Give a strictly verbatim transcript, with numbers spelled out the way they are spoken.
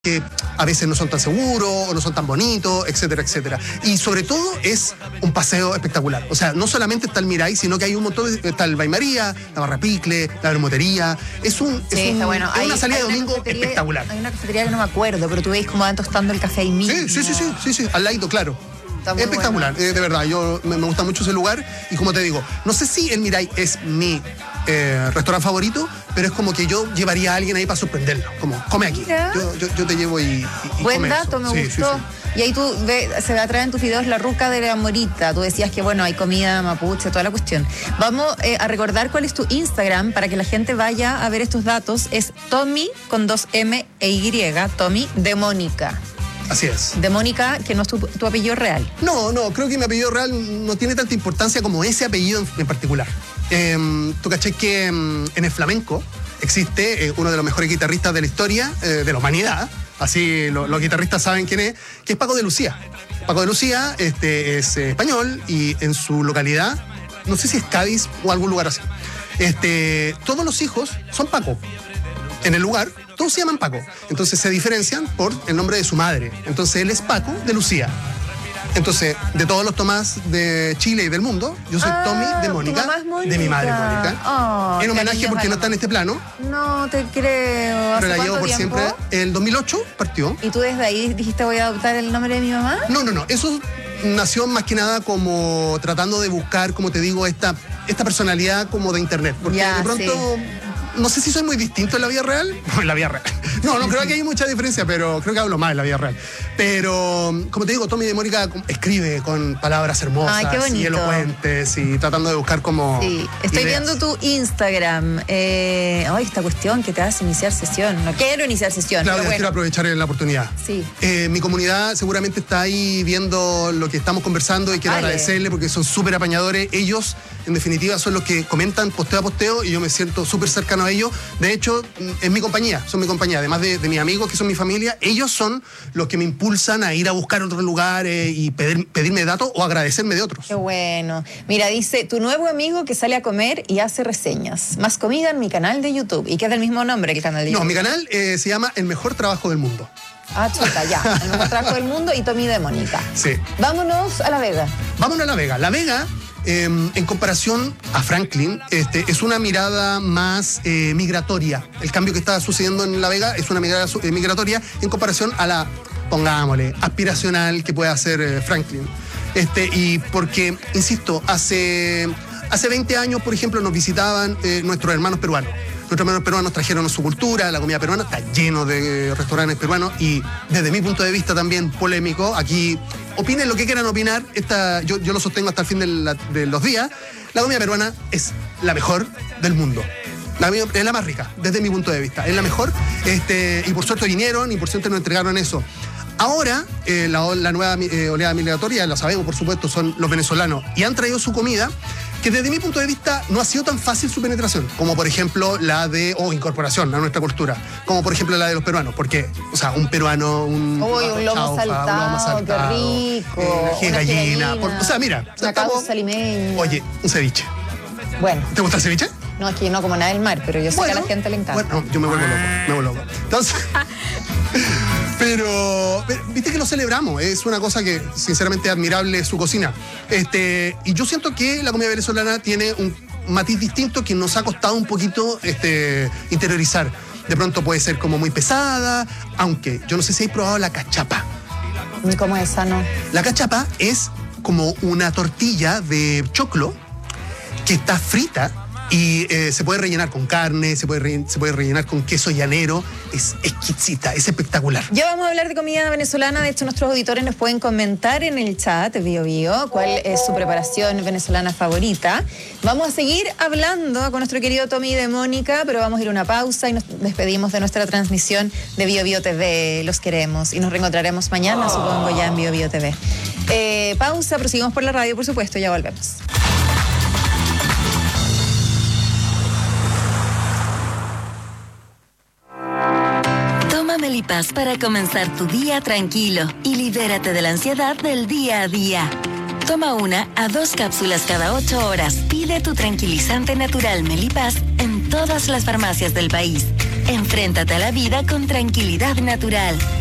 que a veces no son tan seguros o no son tan bonitos, etcétera, etcétera. Y sobre todo es un paseo espectacular. O sea, no solamente está el Mirai, sino que hay un montón de... Está el Bay María, la Barra Picle, la Bermotería. Es, un, sí, es, un, bueno. es hay, una salida de domingo espectacular. Hay una cafetería que no me acuerdo, pero tú veis como van tostando el café ahí mismo. Sí, sí, sí, sí, sí, sí, al ladito, claro. Espectacular, bueno. eh, de verdad, yo me, me gusta mucho ese lugar y como te digo, no sé si el Mirai es mi eh, restaurante favorito, pero es como que yo llevaría a alguien ahí para sorprenderlo, como, come aquí, yo, yo, yo te llevo y, y, y Buen come dato, eso. me Sí, gustó. sí, sí. Y ahí tú ve, se va a traer en tus videos la ruca de la morita. Tú decías que, bueno, hay comida mapuche, toda la cuestión. Vamos eh, a recordar cuál es tu Instagram para que la gente vaya a ver estos datos. Es Tommy con dos M e Y, Tommy de Mónica. Así es. De Mónica, que no es tu, tu apellido real. No, no, creo que mi apellido real no tiene tanta importancia como ese apellido en, en particular. Eh, Tú caché que eh, en el flamenco existe eh, uno de los mejores guitarristas de la historia, eh, de la humanidad, así lo, los guitarristas saben quién es, que es Paco de Lucía. Paco de Lucía este, es eh, español y en su localidad, no sé si es Cádiz o algún lugar así, este, todos los hijos son Paco. En el lugar, todos se llaman Paco. Entonces se diferencian por el nombre de su madre. Entonces él es Paco de Lucía. Entonces, de todos los Tomás de Chile y del mundo, yo soy ah, Tommy de Mónica, de mi madre Mónica. Oh, en homenaje porque no está en este plano. No te creo. Pero la llevo por tiempo? siempre. El dos mil ocho partió. ¿Y tú desde ahí dijiste voy a adoptar el nombre de mi mamá? No, no, no. Eso nació más que nada como tratando de buscar, como te digo, esta, esta personalidad como de internet. Porque ya, de pronto... Sí. No sé si soy muy distinto en la vida real. No, en la vida real. No, no creo que hay mucha diferencia, pero creo que hablo más en la vida real. Pero, como te digo, Tommy de Mónica escribe con palabras hermosas. Ay, qué bonito. Y elocuentes y tratando de buscar como. Sí, estoy ideas. viendo tu Instagram. Eh, ay, esta cuestión que te hace iniciar sesión. No quiero iniciar sesión. Claudia, pero bueno. quiero aprovechar la oportunidad. Sí. Eh, mi comunidad seguramente está ahí viendo lo que estamos conversando y quiero Vale. agradecerle porque son súper apañadores. Ellos, en definitiva, son los que comentan posteo a posteo y yo me siento súper cercano a ellos. De hecho, es mi compañía, son mi compañía. Además de, de mis amigos, que son mi familia, ellos son los que me impulsan a ir a buscar otros lugares y pedir, pedirme datos o agradecerme de otros. Qué bueno. Mira, dice, tu nuevo amigo que sale a comer y hace reseñas. Más comida en mi canal de YouTube. Y que es del mismo nombre que el canal de YouTube. No, mi canal eh, se llama El Mejor Trabajo del Mundo. Ah, chuta, ya. El mejor trabajo del mundo y Tommy de Mónica. Sí. Vámonos a La Vega. Vámonos a La Vega. La Vega... Eh, en comparación a Franklin, este, es una mirada más eh, migratoria. El cambio que está sucediendo en La Vega es una mirada eh, migratoria en comparación a la, pongámosle, aspiracional que puede hacer eh, Franklin. Este, y porque, insisto, hace, hace veinte años, por ejemplo, nos visitaban eh, nuestros hermanos peruanos. Nuestros hermanos peruanos trajeron su cultura, la comida peruana, está lleno de restaurantes peruanos y desde mi punto de vista también polémico, aquí opinen lo que quieran opinar, esta, yo, yo lo sostengo hasta el fin de, la, de los días, la comida peruana es la mejor del mundo. La, es la más rica, desde mi punto de vista, es la mejor, este, y por suerte vinieron y por suerte nos entregaron eso. Ahora, eh, la, la nueva eh, oleada migratoria, la sabemos por supuesto, son los venezolanos y han traído su comida que desde mi punto de vista no ha sido tan fácil su penetración, como por ejemplo la de, o oh, incorporación a nuestra cultura, como por ejemplo la de los peruanos, porque, o sea, un peruano, un... Uy, un lomo chaufa, saltado, un lomo saltado, qué rico. Eh, Una gallina, por, o sea, mira, una estamos, causa limeña. oye, un ceviche. Bueno. ¿Te gusta el ceviche? No, aquí no como nada del mar, pero yo sé bueno, que a la gente le encanta. Bueno, yo me vuelvo loco, me vuelvo loco. Entonces... Pero, pero, viste que lo celebramos, es una cosa que sinceramente es admirable su cocina. Este, y yo siento que la comida venezolana tiene un matiz distinto que nos ha costado un poquito este, interiorizar. De pronto puede ser como muy pesada, aunque yo no sé si habéis probado la cachapa. ¿Cómo es esa, no? La cachapa es como una tortilla de choclo que está frita. Y eh, se puede rellenar con carne, se puede, re, se puede rellenar con queso llanero. Es exquisita, es espectacular. Ya vamos a hablar de comida venezolana. De hecho, nuestros auditores nos pueden comentar en el chat, Bio Bio, cuál es su preparación venezolana favorita. Vamos a seguir hablando con nuestro querido Tommy de Mónica, pero vamos a ir a una pausa y nos despedimos de nuestra transmisión de Bio Bio T V. Los queremos y nos reencontraremos mañana, supongo, ya en Bio Bio T V. Eh, pausa, proseguimos por la radio, por supuesto, ya volvemos. Melipaz para comenzar tu día tranquilo y libérate de la ansiedad del día a día. Toma una a dos cápsulas cada ocho horas. Pide tu tranquilizante natural Melipaz en todas las farmacias del país. Enfréntate a la vida con tranquilidad natural.